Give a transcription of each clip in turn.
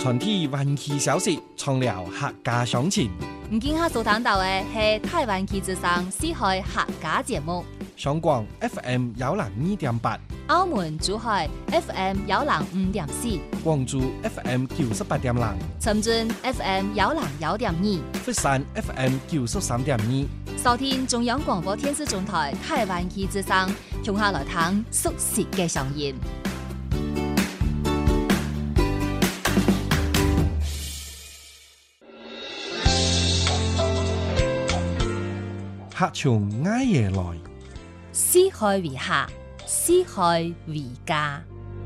全體灣區消息，從了客家鄉情。 唔見下所聽到嘅係台灣旗之上四海客家節目。 香港 FM 102.8， 澳門珠海 FM 105.4， 廣州 FM 98.0， 深圳 FM 101.2， 佛山 FM 93.2。 收聽中央廣播電視總台台灣旗之上，從下來聽熟悉嘅聲音。 客從挨夜來， 四海為客，四海為家。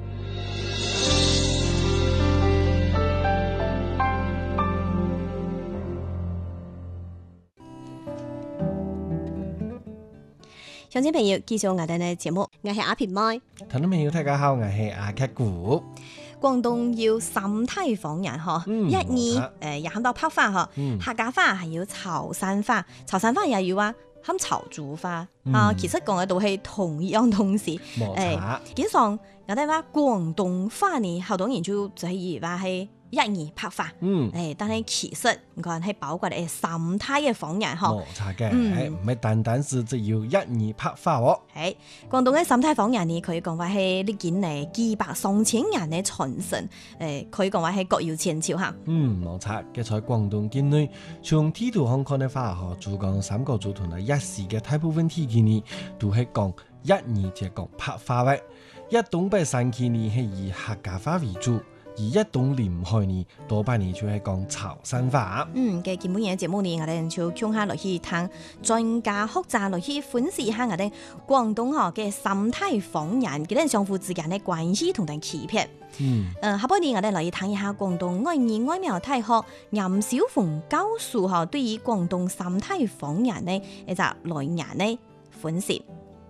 鄉親朋友，繼續我哋嘅節目，我係阿平妹。 聽眾朋友大家好，我係阿劇古。 廣東要三大方言嗬，一二也喊到拍花嗬，客家話係要潮汕話，潮汕話又要話喊潮州話啊。其實講嘅都係同一樣東西。經常我哋話廣東話呢，好多人就以為係一二拍花，但係其實唔講係包括係三大嘅方言嗬。 冇錯嘅，唔係單單是只要一二拍花喎。 係廣東嘅三大方言呢，可以講話係歷經嚟幾百上千年嘅傳承，可以講話係各有千秋嚇。 冇錯嘅，在廣東境內，從地圖上看嘅話，嗬，珠江三角洲同埋一時嘅大部分地區呢，都係講一二即係講拍花嘅。一東北山區呢係以客家話為主。而一東臨海呢，多半呢就係講潮汕話。 嘅基本嘅節目呢，我哋就傾下落去聽專家學者落去分析一下我哋廣東話嘅三大方言，佢哋相互之間嘅關係同埋區別。下半年我哋嚟聽一下廣東愛語愛苗大學嚴小鳳教授嚇對於廣東三大方言呢一隻來源呢分析。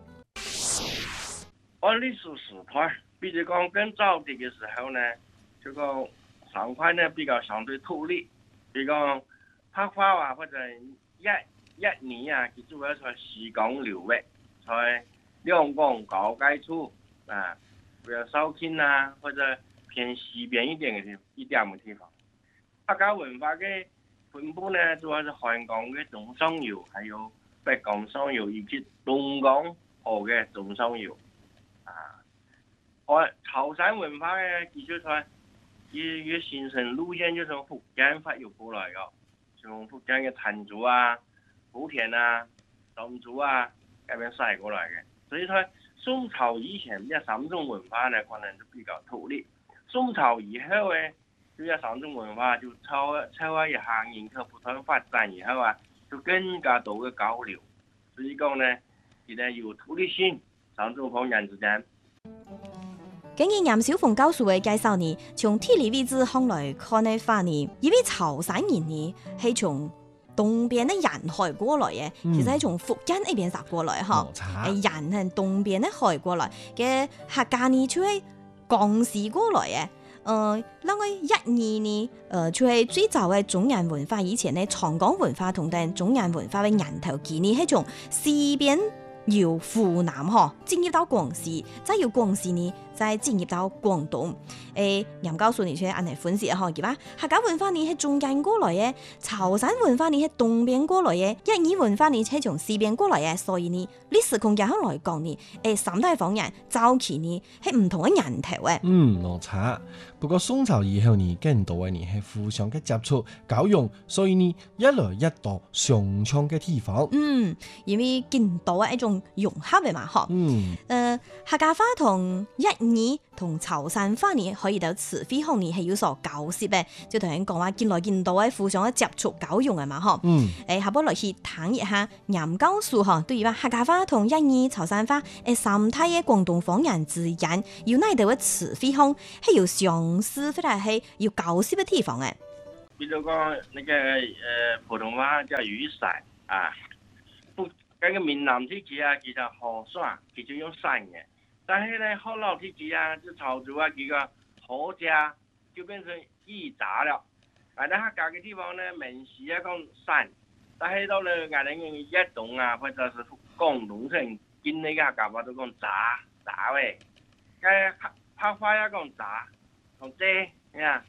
按歷史時代，比如講更早啲嘅時候呢。這個上塊呢比較相對土力，比如講拍花啊或者一年啊，佢主要在西港流域，在兩廣交界處啊，比如肇慶啊或者偏西邊一點嘅地方。客家文化嘅分布呢，主要是漢江嘅中上游，還有北江上游以及東江河嘅中上游啊。潮汕文化嘅其實在越形成路線就從福建發育過來嘅，從福建嘅潭州啊、莆田啊、漳州啊嗰邊曬過來嘅，所以佢宋朝以前呢三種文化呢可能就比較獨立，宋朝以後呢呢三種文化就超一下人口不斷發展以後啊，就更加多嘅交流，所以講呢，現在有獨立性三種方言之間。 根據嚴小鳳教授嘅介紹呢，從地理位置上來看嘅話呢，因為潮汕人呢係從東邊嘅沿海過來嘅，其實係從福建呢邊殺過來嗬，沿係東邊嘅海過來嘅客家呢，就係江西過來嘅。那個一二呢，就係最早嘅中原文化以前呢，長江文化同埋中原文化嘅源頭期呢，係從西邊由湖南嗬進入到廣西，再由廣西呢再進入到廣東。嚴教授你去按嚟分析嗬，佢話客家文化呢係中間過來嘅，潮汕文化呢係東邊過來嘅，一二文化呢係從西邊過來嘅，所以呢歷史空間上來講呢，三大方言早期呢係唔同嘅源頭嘅。 冇錯。不過宋朝以後呢，更多嘅呢係互相嘅接觸交融，所以呢一來一到相衝嘅地方。 因為更多嘅一種融合嘅嘛，嗬。客家話同一二同潮汕話呢，可以到詞彙方面係有所交涉嘅，就同人講話見來見到嘅互相嘅接觸交融嘅嘛，嗬。下波落去談一下嚴教授嗬，對於話客家話同一二潮汕話三大嘅廣東方言之間，有哪度嘅詞彙方係有相似或者係有交涉嘅地方嘅。 比如講那個普通話叫雨傘啊，嗰個閩南地區啊，佢就河山，佢就用傘嘅。但係咧，河南地區啊，就潮州啊，佢個河家就變成雨傘了。但係客家嘅地方咧，明時啊講傘，但係到咧我哋一棟啊，或者是廣東省見呢個客家話都講閘喂，嘅拍花啊講閘同遮啊。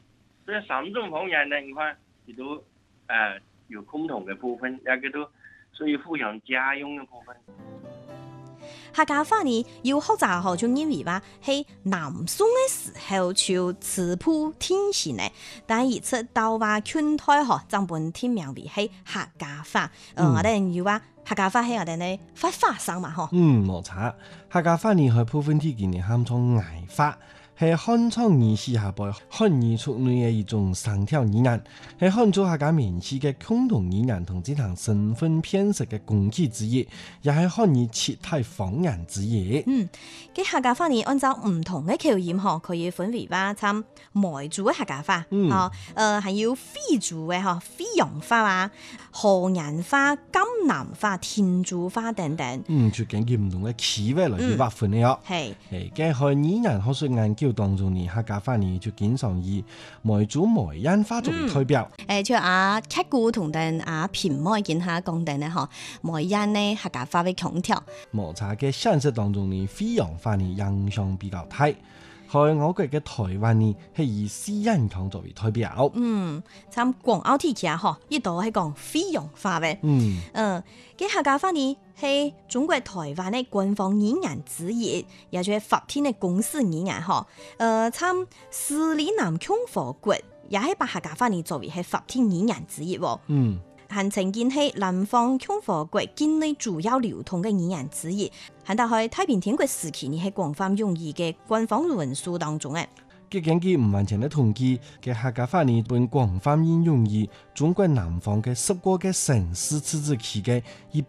所以三種方言呢，你看佢都有共同嘅部分，也佢都屬於互相家用嘅部分。 客家話呢，要學習好像因為話係南宋嘅時候就詞譜天行嘅，但係而出到話春代學整本天名為係客家話。我哋要話客家話係我哋呢發發聲嘛，嗬。 冇錯，客家話呢係部分地區呢喊做嗌話。係漢朝語系下輩漢語族內嘅一種生態語言，係漢族客家民系嘅共同語言同之堂身份辨識嘅工具之一，也係漢語七大方言之一。 嘅客家話呢，按照唔同嘅口音嗬，可以分為話參梅族嘅客家話，還有菲族嘅嗬，菲陽話啊、河南話、甘南話、天竺話等等。 就根據唔同嘅區域來去劃分嘅哦。 係嘅漢語言學術研究當中呢，客家話呢就經常以梅族梅縣話作為代表。 就阿劇股同定阿平妹見下講定咧嗬，梅縣呢客家話嘅強調。 冇錯嘅現實當中呢，菲陽話呢影響比較大。喺我國嘅台灣呢，係以四人腔作為代表。 參廣澳地區啊，嗬，呢度係講菲陽話嘅。嘅客家話呢係中國台灣嘅官方語言之一，也就係法定嘅公司語言嗬。參斯里蘭共和國也係把客家話呢作為係法定語言之一。還曾經係南方共和國境內主要流通嘅語言之一，喺大概太平天國時期呢係廣泛用於嘅官方文書當中嘅。 根據唔完全嘅統計，嘅客家話呢本廣泛應用於中國南方嘅10個嘅城市自治區嘅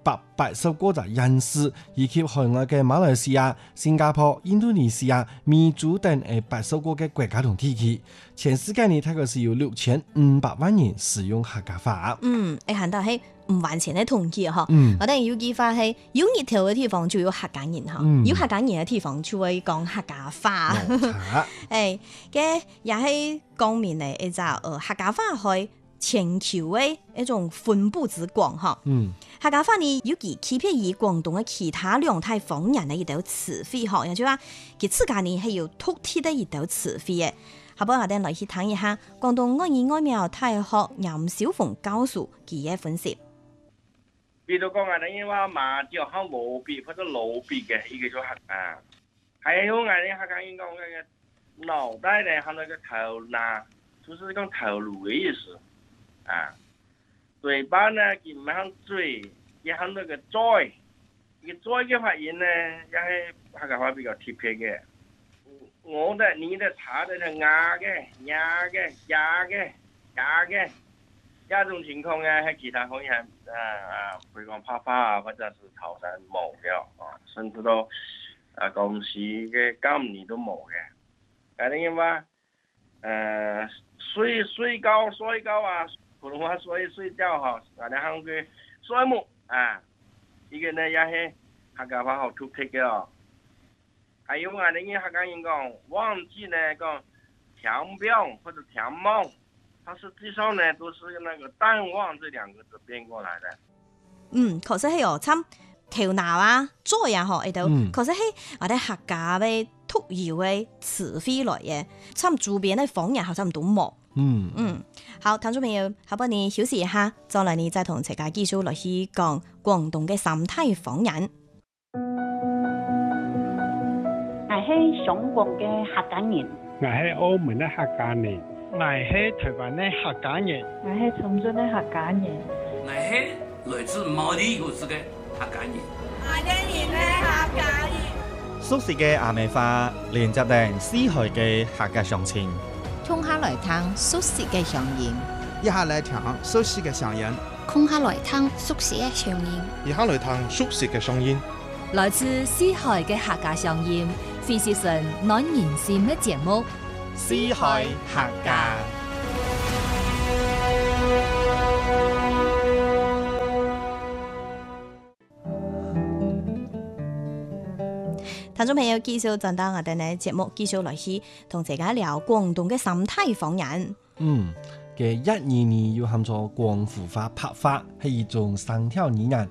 180個嘅縣市，以及海外嘅馬來西亞、新加坡、印度尼西亞、美洲等80個嘅國家同地區。全世界呢大概是有6500萬人使用客家話。 係到係唔完全嘅統計嗬。我哋要記翻係有熱頭嘅地方就有客家人嗬，有客家人嘅地方就會講客家話。嘅也係講明嚟一隻客家話係全球嘅一種分布之廣嗬。客家話呢有其區別於廣東嘅其他兩大方言嘅一道詞彙嗬，也就話佢自家呢係有獨特嘅一道詞彙嘅。下邊我哋來去睇一下廣東外語外貿大學嚴小鳳教授佢嘅分析。 比如講我哋話麻雀響無別或者老別嘅呢個叫客家，係有我哋客家人講嘅腦袋咧，響那個頭嗱，就是講頭顱嘅意思。嘴巴呢，佢唔響嘴，亦響那個嘴，呢個嘴嘅發音呢，也係客家話比較貼切嘅。我的、你的、他的係牙嘅、牙嘅、牙嘅、牙嘅，呢種情況咧喺其他方言譬如講拍花啊，或者是潮汕冇嘅，甚至到廣西嘅今年都冇嘅。但係因為睡覺啊，普通話睡覺嗬，我哋喊佢睡木呢個呢也係客家話好特別嘅哦。還有我哋客家人講忘記呢講填表或者填夢，它實際上呢都是那個淡忘這兩個字變過來的。 確實係參頭腦啊、嘴啊嗬，喺度確實係我哋客家嘅特有嘅詞彙來嘅，參周邊嘅方言好像都冇。好，聽眾朋友，下半年休息一下，再嚟你再同大家繼續來去講廣東嘅三大方言。 我係香港嘅客家人， 我係澳門嘅客家人， 我係台灣嘅客家人， 我係長春嘅客家人， 我係來自毛里求斯嘅客家人， 我哋係客家人。 熟悉嘅阿美話，連接定四海嘅客家鄉親。 空下來聽熟悉嘅聲音， 一下來聽熟悉嘅聲音， 空下來聽熟悉嘅聲音， 一下來聽熟悉嘅聲音。 來自四海嘅客家聲音，非是純暖人心嘅節目。 四海客家。 聽眾朋友，繼續進到我哋嘅節目，繼續來去同大家聊廣東嘅三大方言。 嘅12年要喊做廣府話、拍話，係一種生態語言。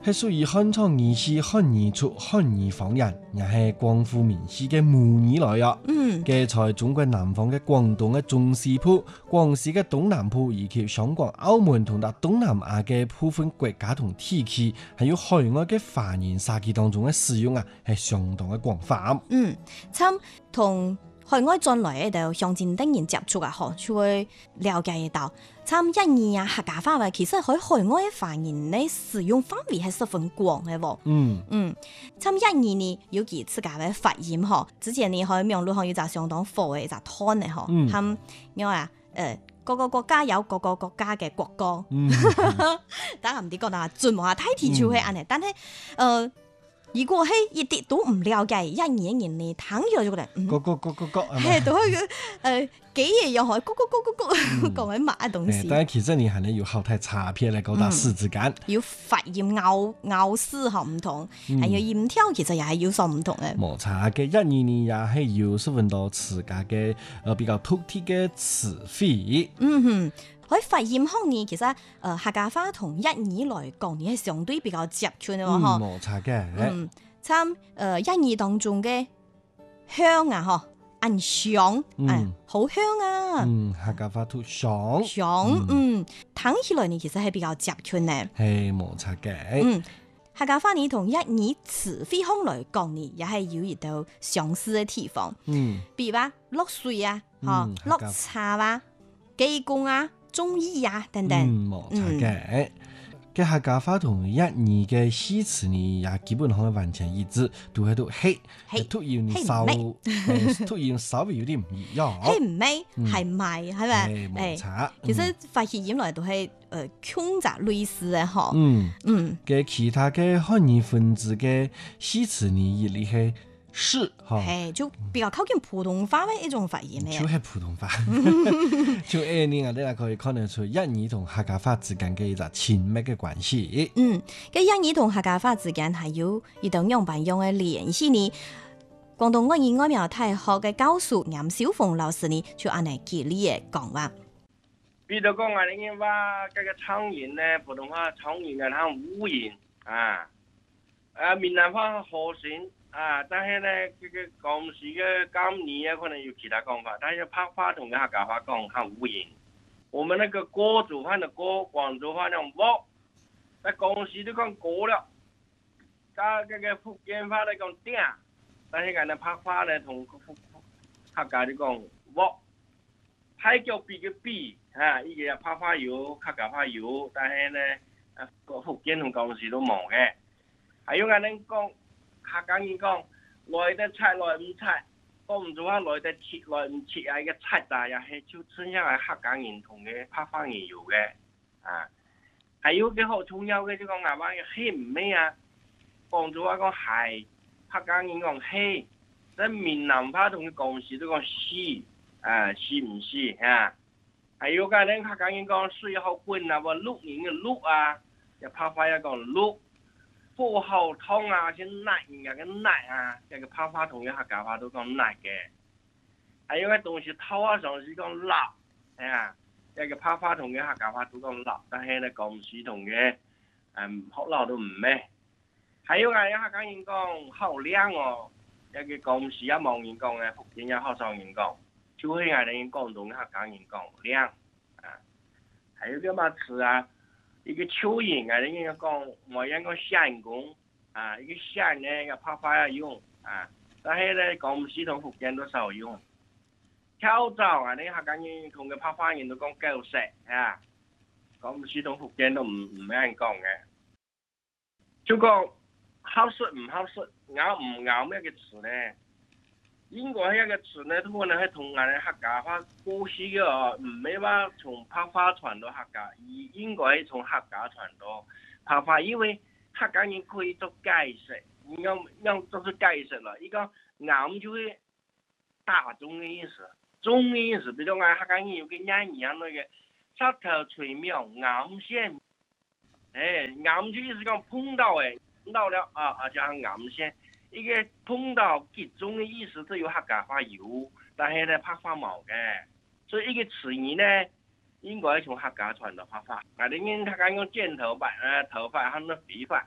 係屬於漢朝義士漢義族漢義方言，也係廣府名士嘅母語來啊。嘅在中國南方嘅廣東嘅中西部、廣西嘅東南部以及香港、澳門同埋東南亞嘅部分國家同地區，係有海外嘅華人社區當中嘅使用啊，係相當嘅廣泛。 參同海外進來嘅就鄉親等人接觸啊，嗬，就會了解到，參印尼啊、客家話嘅其實喺海外嘅華人咧使用範圍係十分廣嘅喎。參印尼呢有佢自家嘅發音嗬，之前你喺網絡上有隻相當火嘅一隻攤嘅嗬，咁因為啊各個國家有各個國家嘅國歌，大家唔知覺得盡望下睇睇就係安尼，但係如果係一啲都唔了解印尼嘅人嚟聽咗就覺得，係都係幾嘢又可講緊乜嘅東西。 但係其實你係你要後睇查片嚟講到字之間， 要發音咬字學唔同，係要音調其實又係要數唔同嘅。 冇錯嘅，印尼呢也係有十分多自家嘅比較獨特嘅詞彙。 喺發音方面，其實客家話同印尼來講，你係相對比較接近嘅喎，嗬。 冇錯嘅。 參印尼當中嘅香啊，嗬，按香，好香啊。 客家話都香。 聽起來呢其實係比較接近嘅。 係冇錯嘅。 客家話呢同印尼詞彙方來講呢，也係有一道相似嘅地方。比如話落水啊，落茶啊，雞公啊。中醫啊，等等， 冇錯嘅。嘅客家話同印尼嘅詩詞呢，也基本上係完全一致，都係都係突然稍微有啲唔一樣。 係唔係？係咪？係咪？ 冇錯。 其實發現原來都係傾雜類似嘅嗬。 嘅其他嘅漢語分子嘅詩詞呢，亦係。是係就比較靠近普通話嘅一種發音咧， 就係普通話。就你可以看得出印尼同客家話之間嘅一個親密嘅關係。 嘅印尼同客家話之間係有一種樣板樣嘅聯繫呢。廣東語語苗大學嘅教授顏小鳳老師呢，就按嚟舉例嘅講話。 比如講我哋話嗰個蒼蠅咧，普通話蒼蠅嘅係烏蠅啊，閩南話河鱔。但係咧，佢嘅講事嘅今年可能有其他講法，但係拍花同嘅客家話講係烏蠅。我們那個歌族話的歌，廣州話講鍋，但講事都講歌了。加嗰個福建話咧講鼎，但係人哋拍花咧同客家都講鍋。海腳比嘅比依個拍花有，客家話有，但係咧福建同講事都冇嘅。還有人哋講。客家人講來得切來唔切，講唔做話來得切來唔切啊！個切但又係就真係係客家人同嘅拍花人有嘅係有幾好重要嘅，就講牙話嘅嘿唔咩啊？講做話講係客家人講嘿，即係閩南話同佢講時都講是是唔是係有個人客家人講水好滾啊，話碌人嘅碌啊，又拍花又講碌。煲好湯啊，先辣人家嘅辣啊，一個拍花同嘅客家話都講辣嘅。還有個東西偷啊，上是講辣，一個拍花同嘅客家話都講辣，但係咧講時同嘅學鬧都唔咩。還有個客家人講好靚哦，一個講時啊望人講嘅，福建有學上人講，就係我哋廣東嘅客家人講靚還有個乜詞啊？一個蚯蚓人家講我應該仙公一個仙呢個拍花要用但係咧講時同福建都少用。跳蚤你客家人同嘅拍花人都講狗食講時同福建都唔咩人講嘅。就講好食唔好食，咬唔咬咩嘅詞咧？應該係一個詞咧，都可能係同我哋客家話過去嘅，唔係話從拍花傳到客家，而應該係從客家傳到拍花，因為客家人可以做解釋，要做出解釋啦。依個啱就係大眾嘅意思，中嘅意思，比如我客家人有個眼一樣那個石頭垂苗啱線，啱就意思講碰到碰到了就係啱線。一個碰到結中嘅意思只有客家話有，但係咧拍花冇嘅，所以一個詞語咧應該係從客家傳到拍花。我哋客家講剪頭髮頭髮很多飛髮，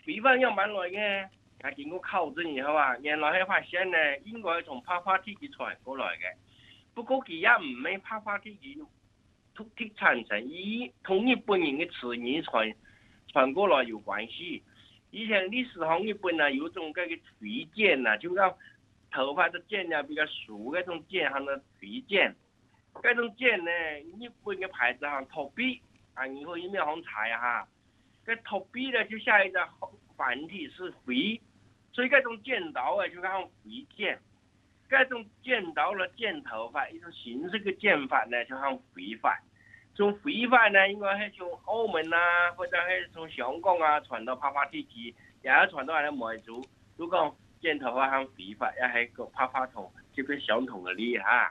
回返要蠻耐嘅，係經過考證以後啊，原來係發現呢應該係從拍花體系傳過來嘅，不過佢也唔係拍花體系產生，以同日本人嘅詞語傳過來有關係。以前歷史上日本啊有種嗰個垂剪啊，就講頭髮的剪啊比較豎嗰種剪，係個垂剪。嗰種剪呢，日本嘅牌子係托比啊，以後有冇好查一下？嗰托比呢就下一個繁體是回，所以嗰種剪刀啊就講回剪。嗰種剪刀呢剪頭髮一種形式嘅剪法呢就講回法。從回法呢應該係從澳門啊或者係從香港啊傳到拍花體系，也係傳到我哋梅族。如果剪頭髮係回法，也係個拍花筒，就係相同嘅理哈。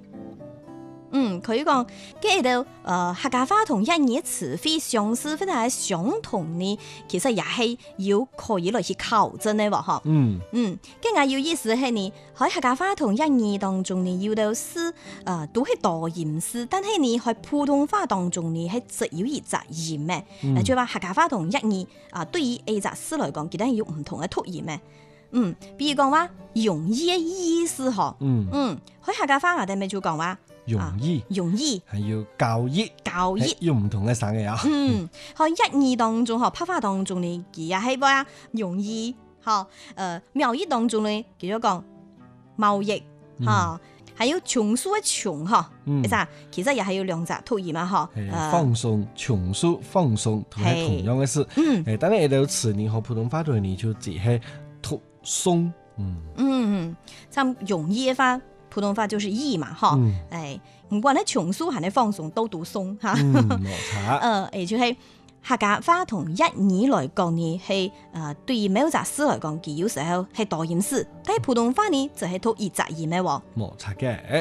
佢講喺度客家話同印尼嘅詞彙相似，或者係相同呢，其實也係要可以來去考證嘅喎，嗬。更加有意思係呢，喺客家話同印尼當中呢，有到詩都係多音詩，但係呢喺普通話當中呢係只有一隻音嘅。就話客家話同印尼對於呢隻詩來講，佢哋係有唔同嘅讀音嘅。比如講話容易嘅意思嗬。喺客家話我哋咪就講話。容易係要較易，用唔同嘅省嘅呀。 喺印尼當中拍花當中呢，佢也係話容易，貿易當中呢，叫做講貿易，還有叢書嘅叢，其實也係有兩隻讀音嘛， 放鬆、叢書、放鬆都係同樣嘅事。但係呢度詞你學普通話對你就只係讀鬆。 咁容易嘅話。普通話就是易嘛，唔管你叢書還是放鬆都讀鬆哈。就係客家話同印尼來講呢，係對於每隻詩來講，佢有時候係多音詩，但係普通話呢就係讀一隻音嘅喎。 冇錯嘅。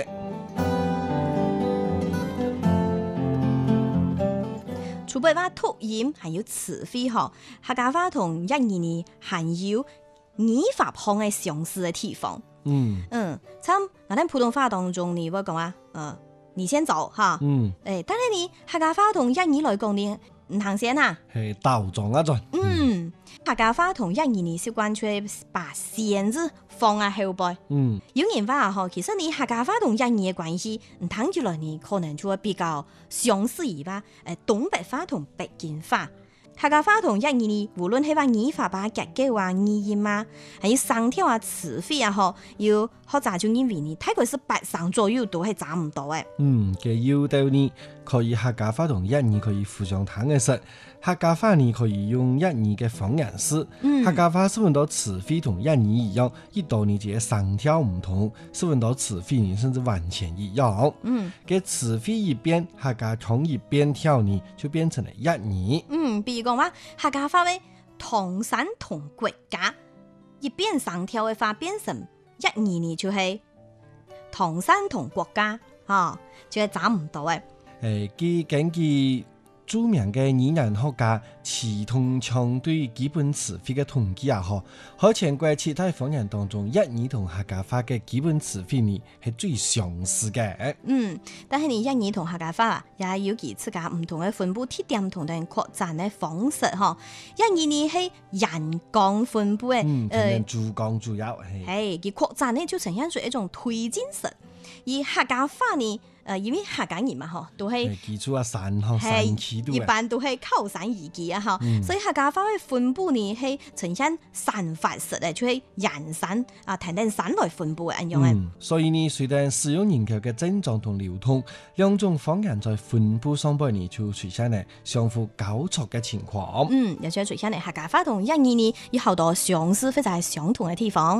除非話讀音還有詞彙，客家話同印尼呢還有語法上嘅相似嘅地方。參我哋普通話當中你會講話，你先走哈。但係你客家話同印尼來講呢，唔行先啊。 係倒裝一陣。 客家話同印尼呢習慣出把線字放喺後背。有人話其實你客家話同印尼嘅關係，唔睇住來呢，可能就會比較相似而吧。東北話同北京話。客家話同印尼無論係話語法吧、結構啊、語音啊，還有聲調啊、詞彙啊，要學習就因為呢，大概是8成左右都係差唔多嘅。 嘅要到呢，可以客家話同印尼可以互相睇嘅實，客家話呢可以用印尼嘅方言詩，客家話使用到詞彙同印尼一樣，一到呢隻聲調唔同，使用到詞彙呢甚至完全一樣。嘅詞彙一變，客家腔一變調呢，就變成了印尼。 比如講話客家話嘅唐山同國家，一變聲調嘅話變成印尼呢，就係唐山同國家，就係差唔多嘅。 根據著名嘅語言學家詞同腔對基本詞彙嘅統計喺全國其他方言當中，印尼同客家話嘅基本詞彙呢係最相似嘅。 但係你印尼同客家話也有其自家唔同嘅分布特點同埋擴展嘅方式印尼呢係人講分布嘅， 主講主要係佢擴展呢就呈現出一種推進式，而客家話呢。因為客家人嘛，都係基礎山區一般都係靠山而建啊，所以客家話嘅分布呢係呈現散發式嘅，就係人山等山來分布嘅一樣嘅。 所以呢，隨着使用人口嘅增長同流通，兩種方言在分布上邊呢就出現呢相互交錯嘅情況。 而且出現呢客家話同印尼呢有好多相似或者係相同嘅地方。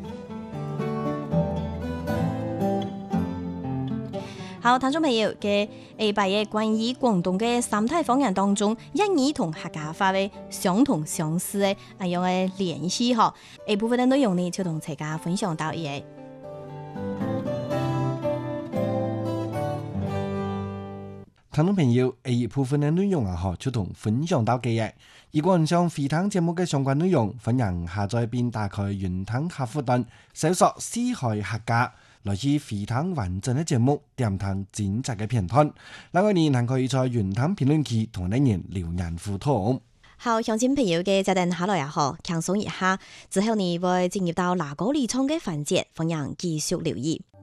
好，聽眾朋友嘅拜嘅關於廣東嘅三大方言當中，印尼同客家話嘅相同相似嘅樣嘅聯繫呢部分嘅內容呢就同大家分享到嘢。 聽眾朋友，一部分嘅內容就同分享到嘅嘢。如果你想回聽節目嘅相關內容，歡迎下載並打開雲聽客戶端，搜索四海客家。來自回聽完整嘅節目，點聽剪輯嘅片段。另外，你還可以在雲聽評論區同你人留言互動。 好，鄉親朋友嘅接定下來也好，輕鬆一下，之後呢會進入到哪個理倉嘅環節，歡迎繼續留意。